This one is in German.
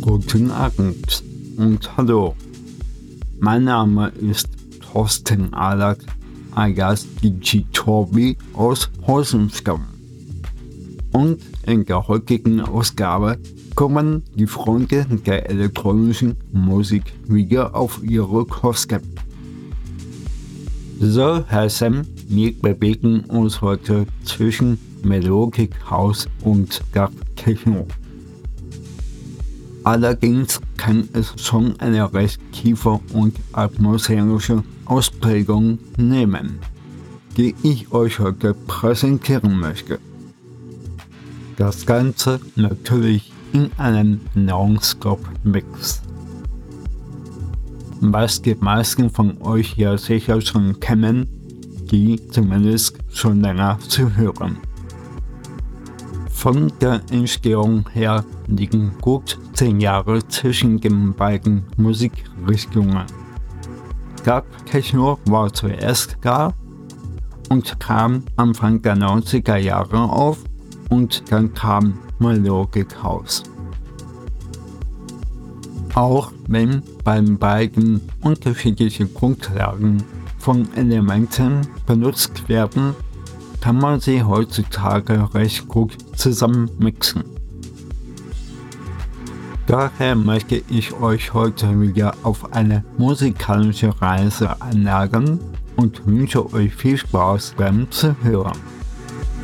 Guten Abend und hallo. Mein Name ist Thorsten Alak, alias DJ Torbi aus Heusenstamm. Und in der heutigen Ausgabe kommen die Freunde der elektronischen Musik wieder auf ihre Kosten. So, Herr Sam, wir bewegen uns heute zwischen Melodic House und Dark Techno. Allerdings kann es schon eine recht tiefe und atmosphärische Ausprägung nehmen, die ich euch heute präsentieren möchte. Das Ganze natürlich in einem Non-Stop-Mix. Was die meisten von euch ja sicher schon kennen, die zumindest schon länger zu hören. Von der Entstehung her liegen gut 10 Jahre zwischen den beiden Musikrichtungen. Dark Techno war zuerst da und kam Anfang der 90er Jahre auf und dann kam Melodic House. Auch wenn beim beiden unterschiedliche Grundlagen von Elementen benutzt werden, kann man sie heutzutage recht gut zusammenmixen. Daher möchte ich euch heute wieder auf eine musikalische Reise einladen und wünsche euch viel Spaß beim Zuhören.